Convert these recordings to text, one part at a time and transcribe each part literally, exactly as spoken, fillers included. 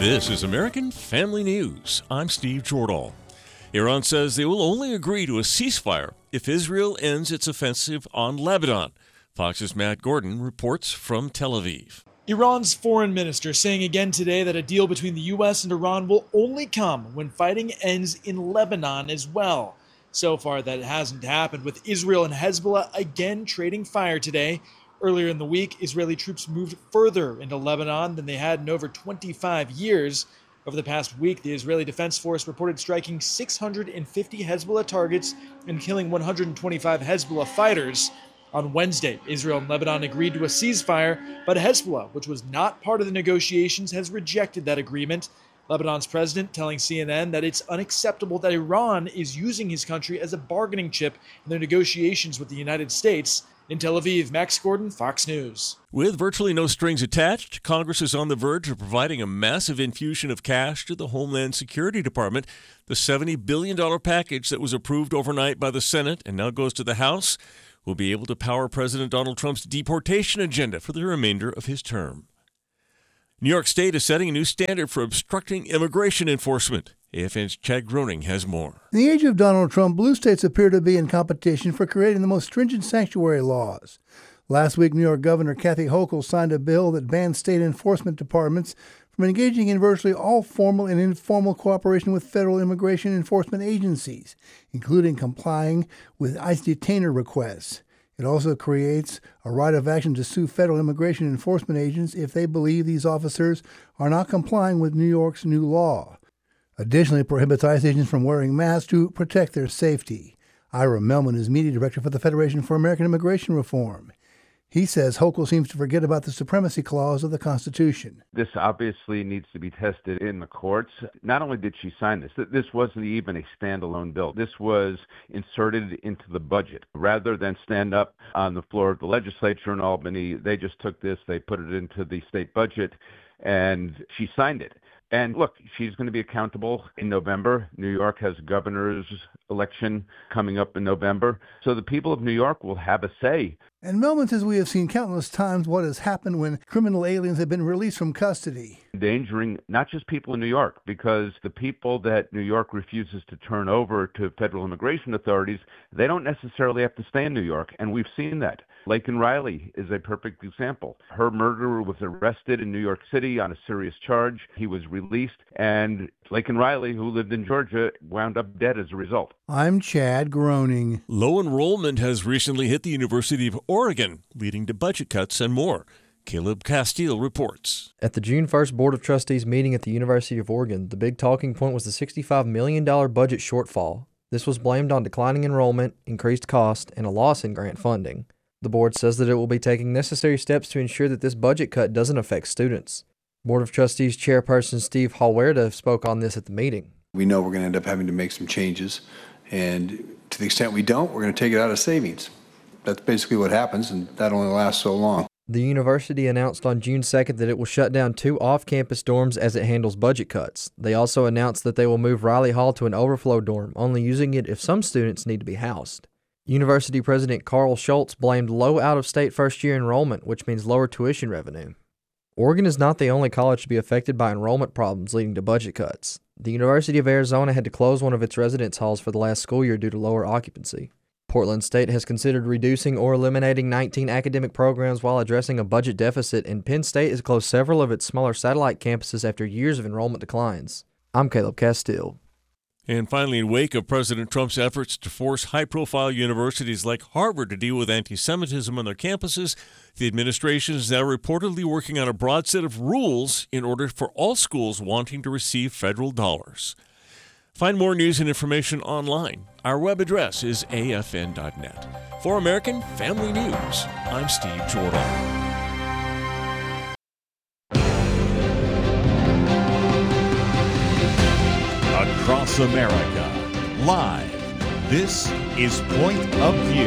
This is American Family News. I'm Steve Jordahl. Iran says they will only agree to a ceasefire if Israel ends its offensive on Lebanon. Fox's Matt Gordon reports from Tel Aviv. Iran's foreign minister saying again today that a deal between the U S and Iran will only come when fighting ends in Lebanon as well. So far, that hasn't happened, with Israel and Hezbollah again trading fire today. Earlier in the week, Israeli troops moved further into Lebanon than they had in over twenty-five years. Over the past week, the Israeli Defense Force reported striking six hundred fifty Hezbollah targets and killing one hundred twenty-five Hezbollah fighters. On Wednesday, Israel and Lebanon agreed to a ceasefire, but Hezbollah, which was not part of the negotiations, has rejected that agreement. Lebanon's president telling C N N that it's unacceptable that Iran is using his country as a bargaining chip in their negotiations with the United States. In Tel Aviv, Max Gordon, Fox News. With virtually no strings attached, Congress is on the verge of providing a massive infusion of cash to the Homeland Security Department. The seventy billion dollars package that was approved overnight by the Senate and now goes to the House will be able to power President Donald Trump's deportation agenda for the remainder of his term. New York State is setting a new standard for obstructing immigration enforcement. A F N's Chad Groening has more. In the age of Donald Trump, blue states appear to be in competition for creating the most stringent sanctuary laws. Last week, New York Governor Kathy Hochul signed a bill that bans state enforcement departments from engaging in virtually all formal and informal cooperation with federal immigration enforcement agencies, including complying with ICE detainer requests. It also creates a right of action to sue federal immigration enforcement agents if they believe these officers are not complying with New York's new law. Additionally, it prohibits ICE agents from wearing masks to protect their safety. Ira Melman is media director for the Federation for American Immigration Reform. He says Hochul seems to forget about the supremacy clause of the Constitution. This obviously needs to be tested in the courts. Not only did she sign this, this wasn't even a standalone bill. This was inserted into the budget. Rather than stand up on the floor of the legislature in Albany, they just took this, they put it into the state budget, and she signed it. And look, she's going to be accountable in November. New York has a governor's election coming up in November. So the people of New York will have a say. And Melman says we have seen countless times what has happened when criminal aliens have been released from custody. Endangering not just people in New York, because the people that New York refuses to turn over to federal immigration authorities, they don't necessarily have to stay in New York. And we've seen that. Laken Riley is a perfect example. Her murderer was arrested in New York City on a serious charge. He was released, and Laken Riley, who lived in Georgia, wound up dead as a result. I'm Chad Groening. Low enrollment has recently hit the University of Oregon, leading to budget cuts and more. Caleb Castile reports. At the June first Board of Trustees meeting at the University of Oregon, the big talking point was the sixty-five million dollars budget shortfall. This was blamed on declining enrollment, increased cost, and a loss in grant funding. The board says that it will be taking necessary steps to ensure that this budget cut doesn't affect students. Board of Trustees Chairperson Steve Halwerda spoke on this at the meeting. We know we're going to end up having to make some changes, and to the extent we don't, we're going to take it out of savings. That's basically what happens, and that only lasts so long. The university announced on June second that it will shut down two off-campus dorms as it handles budget cuts. They also announced that they will move Riley Hall to an overflow dorm, only using it if some students need to be housed. University President Carl Schultz blamed low out-of-state first-year enrollment, which means lower tuition revenue. Oregon is not the only college to be affected by enrollment problems leading to budget cuts. The University of Arizona had to close one of its residence halls for the last school year due to lower occupancy. Portland State has considered reducing or eliminating nineteen academic programs while addressing a budget deficit, and Penn State has closed several of its smaller satellite campuses after years of enrollment declines. I'm Caleb Castile. And finally, in wake of President Trump's efforts to force high-profile universities like Harvard to deal with anti-Semitism on their campuses, the administration is now reportedly working on a broad set of rules in order for all schools wanting to receive federal dollars. Find more news and information online. Our web address is A F N dot net. For American Family News, I'm Steve Jordahl. Across America, live, this is Point of View.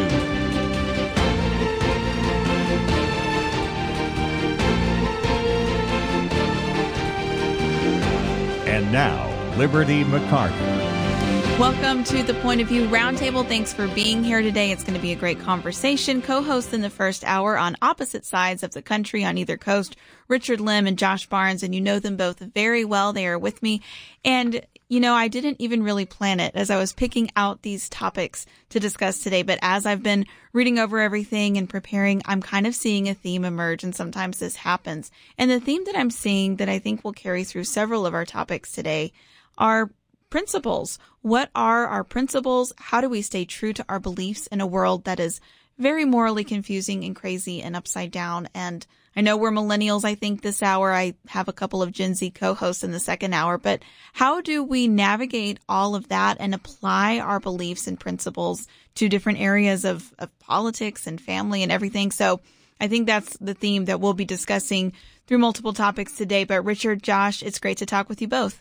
And now, Liberty McCarter. Welcome to the Point of View Roundtable. Thanks for being here today. It's going to be a great conversation. Co-hosts in the first hour on opposite sides of the country on either coast, Richard Lim and Josh Barnes, and you know them both very well. They are with me. And, you know, I didn't even really plan it as I was picking out these topics to discuss today. But as I've been reading over everything and preparing, I'm kind of seeing a theme emerge, and sometimes this happens. And the theme that I'm seeing that I think will carry through several of our topics today are principles. What are our principles? How do we stay true to our beliefs in a world that is very morally confusing and crazy and upside down? And I know we're millennials, I think, this hour. I have a couple of Gen Z co-hosts in the second hour. But how do we navigate all of that and apply our beliefs and principles to different areas of, of politics and family and everything? So I think that's the theme that we'll be discussing through multiple topics today. But Richard, Josh, it's great to talk with you both.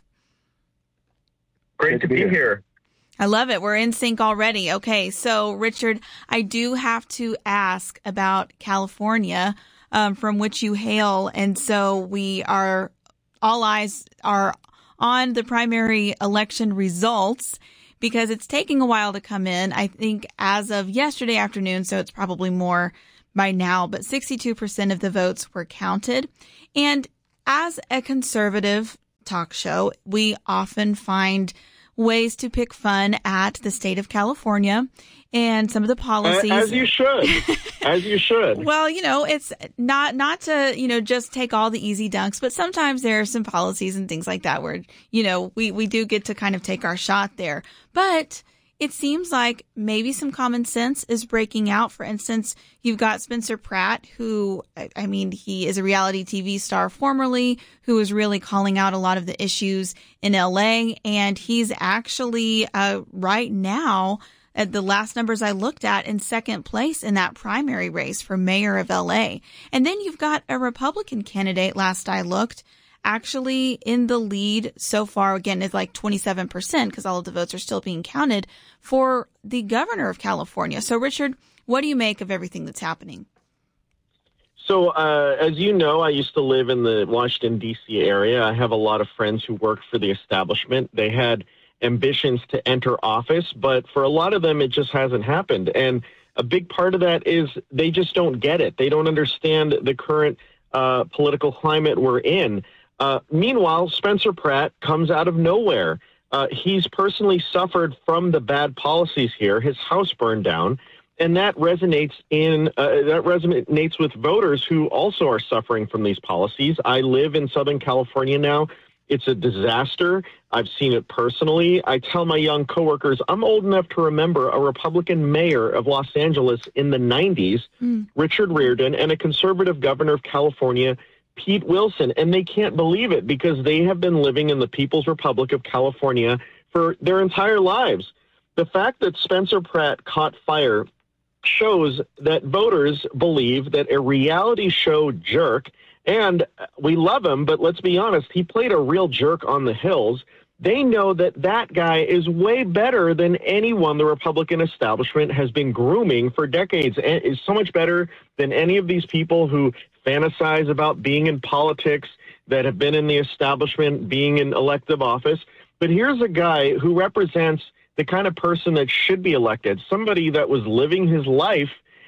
Great to be here. I love it. We're in sync already. Okay, so Richard, I do have to ask about California, um, from which you hail. And so we are, all eyes are on the primary election results because it's taking a while to come in. I think as of yesterday afternoon, so it's probably more by now, but sixty-two percent of the votes were counted. And as a conservative talk show, we often find ways to pick fun at the state of California and some of the policies. As you should. As you should. Well, you know, it's not not to, you know, just take all the easy dunks, but sometimes there are some policies and things like that where, you know, we, we do get to kind of take our shot there. But it seems like maybe some common sense is breaking out. For instance, you've got Spencer Pratt, who, I mean, he is a reality T V star formerly, who is really calling out a lot of the issues in L A. And he's actually uh, right now, at the last numbers I looked at, in second place in that primary race for mayor of L A. And then you've got a Republican candidate, last I looked, actually in the lead so far. Again, is like twenty-seven percent because all of the votes are still being counted for the governor of California. So, Richard, what do you make of everything that's happening? So, uh, as you know, I used to live in the Washington, D C area. I have a lot of friends who worked for the establishment. They had ambitions to enter office, but for a lot of them, it just hasn't happened. And a big part of that is they just don't get it. They don't understand the current uh, political climate we're in. Uh, meanwhile, Spencer Pratt comes out of nowhere. Uh, he's personally suffered from the bad policies here. His house burned down, and that resonates in uh, that resonates with voters who also are suffering from these policies. I live in Southern California now. It's a disaster. I've seen it personally. I tell my young coworkers, I'm old enough to remember a Republican mayor of Los Angeles in the nineties, mm. Richard Riordan, and a conservative governor of California, Pete Wilson, and they can't believe it because they have been living in the People's Republic of California for their entire lives. The fact that Spencer Pratt caught fire shows that voters believe that a reality show jerk, and we love him, but let's be honest, he played a real jerk on the Hills. They know that that guy is way better than anyone the Republican establishment has been grooming for decades, and is so much better than any of these people who fantasize about being in politics, that have been in the establishment, being in elective office. But here's a guy who represents the kind of person that should be elected, somebody that was living his life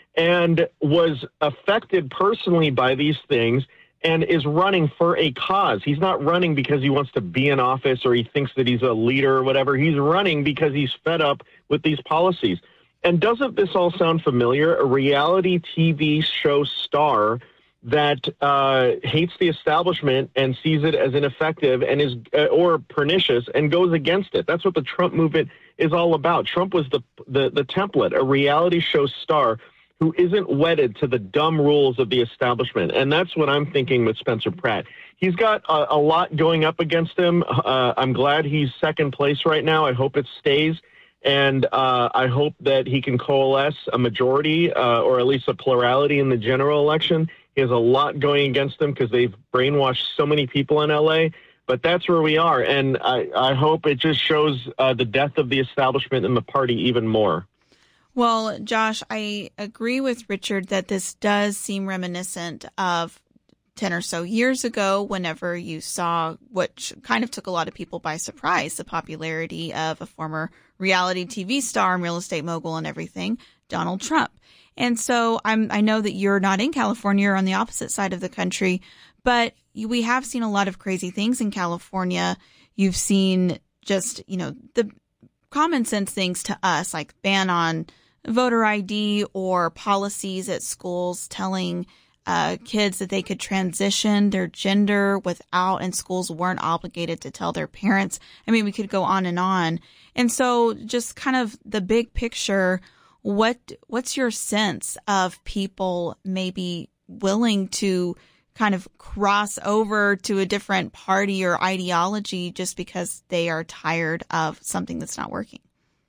and was affected personally by these things and is running for a cause. He's not running because he wants to be in office or he thinks that he's a leader or whatever. He's running because he's fed up with these policies. And doesn't this all sound familiar? A reality T V show star that uh, hates the establishment and sees it as ineffective and is uh, or pernicious and goes against it. That's what the Trump movement is all about. Trump was the, the, the template, a reality show star who isn't wedded to the dumb rules of the establishment. And that's what I'm thinking with Spencer Pratt. He's got a, a lot going up against him. Uh, I'm glad he's second place right now. I hope it stays. And uh, I hope that he can coalesce a majority uh, or at least a plurality in the general election. He has a lot going against him because they've brainwashed so many people in L A. But that's where we are. And I, I hope it just shows uh, the death of the establishment and the party even more. Well, Josh, I agree with Richard that this does seem reminiscent of ten or so years ago, whenever you saw what kind of took a lot of people by surprise, the popularity of a former reality T V star and real estate mogul and everything, Donald Trump. And so I'm, I know that you're not in California, you're on the opposite side of the country, but we have seen a lot of crazy things in California. You've seen just, you know, the common sense things to us, like ban on voter I D or policies at schools telling uh, kids that they could transition their gender without, and schools weren't obligated to tell their parents. I mean, we could go on and on. And so just kind of the big picture, what what's your sense of people maybe willing to kind of cross over to a different party or ideology just because they are tired of something that's not working?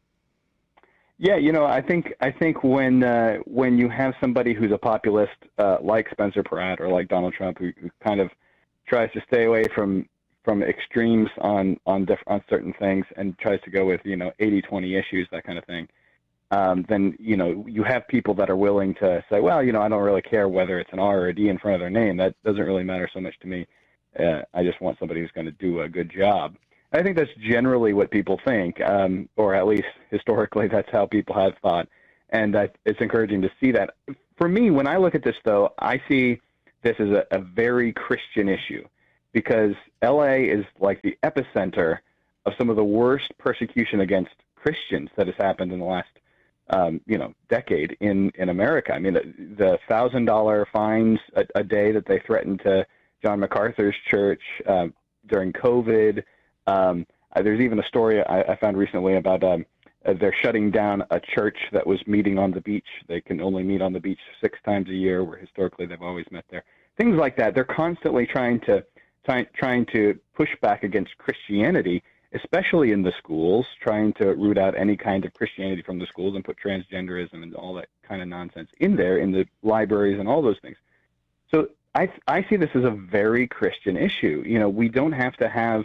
Yeah, you know, I think I think when uh, when you have somebody who's a populist uh, like Spencer Pratt or like Donald Trump, who, who kind of tries to stay away from from extremes on on diff- on certain things and tries to go with, you know, eighty twenty issues, that kind of thing, um, then, you know, you have people that are willing to say, well, you know, I don't really care whether it's an R or a D in front of their name. That doesn't really matter so much to me. Uh, I just want somebody who's going to do a good job. I think that's generally what people think, um, or at least historically, that's how people have thought. And uh, it's encouraging to see that. For me, when I look at this, though, I see this as a, a very Christian issue, because L A is like the epicenter of some of the worst persecution against Christians that has happened in the last, um, you know, decade in, in America. I mean, the, the one thousand dollars fines a, a day that they threatened to John MacArthur's church uh, during COVID. Um, there's even a story I, I found recently about um, uh, they're shutting down a church that was meeting on the beach. They can only meet on the beach six times a year, where historically they've always met there. Things like that. They're constantly trying to try, trying to push back against Christianity, especially in the schools, trying to root out any kind of Christianity from the schools and put transgenderism and all that kind of nonsense in there, in the libraries and all those things. So I I see this as a very Christian issue. You know, we don't have to have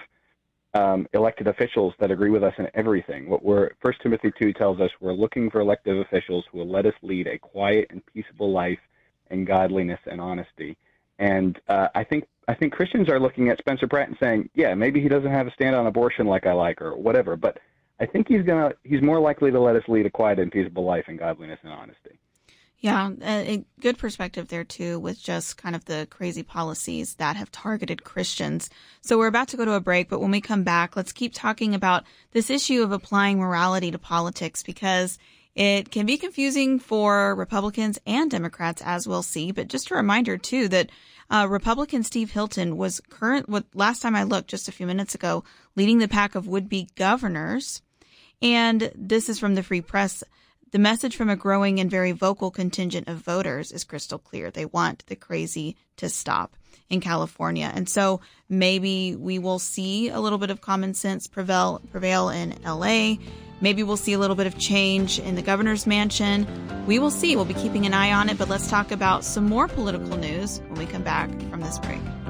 Um, elected officials that agree with us in everything. What we're First Timothy two tells us, we're looking for elected officials who will let us lead a quiet and peaceable life in godliness and honesty. And uh, I think I think Christians are looking at Spencer Pratt and saying, yeah, maybe he doesn't have a stand on abortion like I like, or whatever, but I think he's gonna he's more likely to let us lead a quiet and peaceable life in godliness and honesty. Yeah, a, a good perspective there, too, with just kind of the crazy policies that have targeted Christians. So we're about to go to a break, but when we come back, let's keep talking about this issue of applying morality to politics, because it can be confusing for Republicans and Democrats, as we'll see. But just a reminder, too, that uh, Republican Steve Hilton was current, what, last time I looked just a few minutes ago, leading the pack of would-be governors. And this is from the Free Press. The message from a growing and very vocal contingent of voters is crystal clear. They want the crazy to stop in California. And so maybe we will see a little bit of common sense prevail, prevail in L A. Maybe we'll see a little bit of change in the governor's mansion. We will see. We'll be keeping an eye on it. But let's talk about some more political news when we come back from this break.